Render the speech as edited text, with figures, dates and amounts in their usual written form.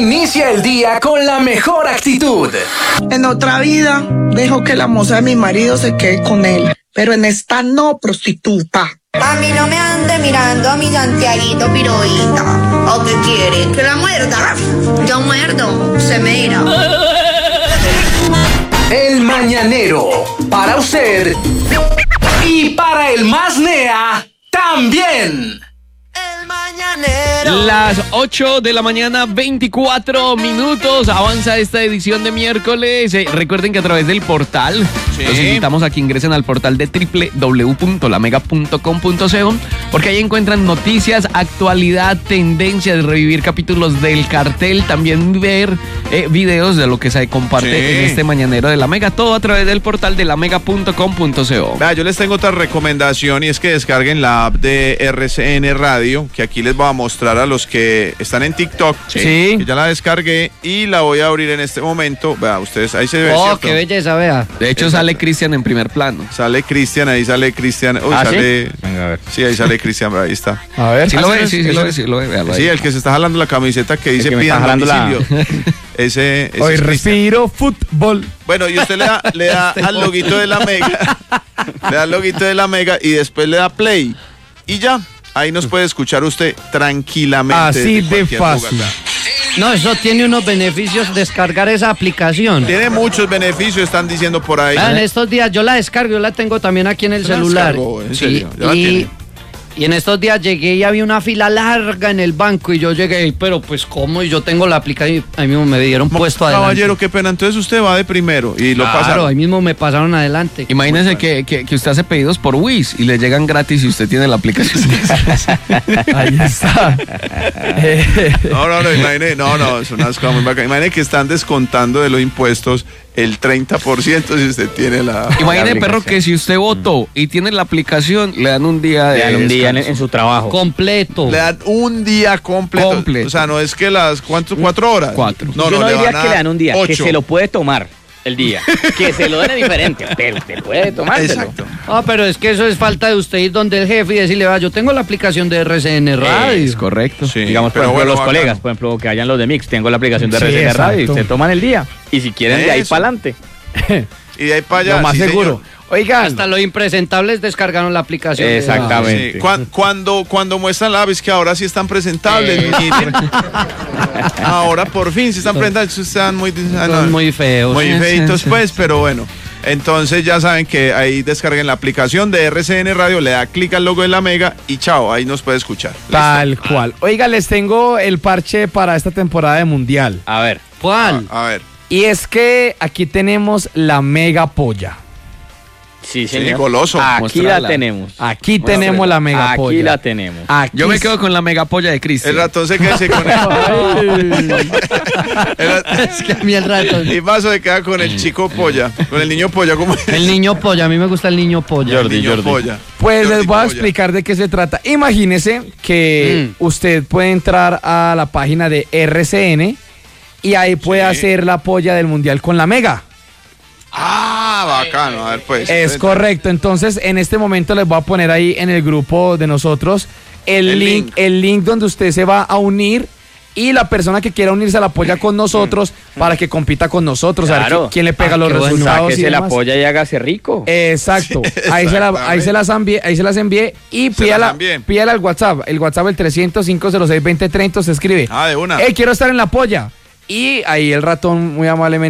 Inicia el día con la mejor actitud. En otra vida, dejo que la moza de mi marido se quede con él, pero en esta no, prostituta. A mí no me ande mirando a mi Santiaguito Piroita. ¿O qué quiere? ¿Que la muerda? Yo muerdo, se me irá. El Mañanero, para usted y para el más nea también. El Mañanero. Las 8 de la mañana, 24 minutos. Avanza esta edición de miércoles. Recuerden que a través del portal, los invitamos a que ingresen al portal de www.lamega.com.co, porque ahí encuentran noticias, actualidad, tendencias, revivir capítulos del cartel, también ver videos de lo que se comparte en este Mañanero de La Mega. Todo a través del portal de lamega.com.co. Vea, yo les tengo otra recomendación y es que descarguen la app de RCN Radio, que aquí les voy a mostrar a los que están en TikTok. Sí. Que ya la descargué y la voy a abrir en este momento. Vea, ustedes, ahí se ve. Oh, ¿cierto? qué belleza, vea. De hecho, sale Cristian en primer plano. Sale Cristian, ahí sale Cristian. Uy, ¿Ah, sale. sí? Venga, a ver. Sí, ahí sale Cristian, ahí está. A ver. Sí lo ve, sí lo ve. Véalo ahí. Sí, el que se está jalando la camiseta que dice que me está pidan jalando la- domicilio. Ese Hoy es Cristian. respiro fútbol. Bueno, y usted le da al loguito de la Mega. Le da al loguito de la Mega y después le da play. Y ya, ahí nos puede escuchar usted tranquilamente. Así desde de cualquier fácil. lugar. No, eso tiene unos beneficios descargar esa aplicación. Tiene muchos beneficios, están diciendo por ahí. En estos días yo la descargo, yo la tengo también aquí en el ¿Se la celular. descargó? ¿En serio? ¿Ya la y tiene? en estos días llegué y había una fila larga en el banco y yo llegué, pero pues cómo, y yo tengo la aplicación y ahí mismo me dieron puesto adelante. Caballero, qué pena. Entonces usted va de primero y lo Claro, pasa. ahí mismo me pasaron adelante. Imagínese que usted hace pedidos por Wish y le llegan gratis y usted tiene la aplicación. Ahí está. No, imagine, no, es una cosa muy bacana. Imagine que están descontando de los impuestos el 30% si usted tiene la. Imagine, La perro, aplicación. que si usted votó y tiene la aplicación, le dan un día de Le dan un día en descanso. su trabajo. Completo. Le dan un día completo. Completo. O sea, no es que las. ¿Cuánto? 4 horas. 4. No, Yo no le diría van a que le dan un día, que 8. se lo puede tomar el día. Que se lo den es diferente, pero usted puede tomárselo. Exacto. Ah, pero es que eso es falta de usted ir donde el jefe y decirle, va, yo tengo la aplicación de RCN Radio. Es correcto. Sí, Digamos, por pero ejemplo, bueno, los bacano. colegas, por ejemplo, que hayan los de Mix, tengo la aplicación de Sí, RCN Radio y exacto. se toman el día. Y si quieren, de ahí Eso. para adelante. Y de ahí para allá. Lo más sí, seguro. señor. Oigan. Hasta los impresentables descargaron la aplicación. de- Exactamente. Sí, cuando muestran la app es que ahora sí están presentables. Miren. Ahora por fin sí están presentables. Están muy, Son muy feos. muy feitos, pues, pero bueno. Entonces ya saben que ahí descarguen la aplicación de RCN Radio, le da clic al logo de la Mega y chao, ahí nos puede escuchar. Tal cual. Oiga, les tengo el parche para esta temporada de Mundial. A ver. ¿Cuál? A ver. Y es que aquí tenemos la mega polla. Sí, Sí, señor. goloso. Aquí Mostrala. la tenemos. Aquí tenemos la mega polla. Aquí la tenemos. Aquí Yo me quedo con la megapolla de El Cristian. ratón se queda con Es que a mí el ratón. Y Mazo se queda con el chico polla, con el niño polla, como El niño polla, a mí me gusta el niño polla. Jordi. niño polla. Pues les Jordi voy a Polla. explicar de qué se trata. Imagínese que usted puede entrar a la página de RCN y ahí puede hacer la polla del Mundial con la mega. Ah, bacano, a ver pues. Es correcto. Entonces, en este momento les voy a poner ahí en el grupo de nosotros el link donde usted se va a unir y la persona que quiera unirse a la polla con nosotros para que compita con nosotros, a ver Claro. quién le pega Ah, los qué bueno. resultados Que y se la demás. apoya y hágase rico. Exacto. Sí, ahí se exactamente. las envié y Se las pídala envié. al WhatsApp. El WhatsApp el 300-506-2030 se escribe. Ah, de una. Quiero estar en la polla. Y ahí el ratón muy amablemente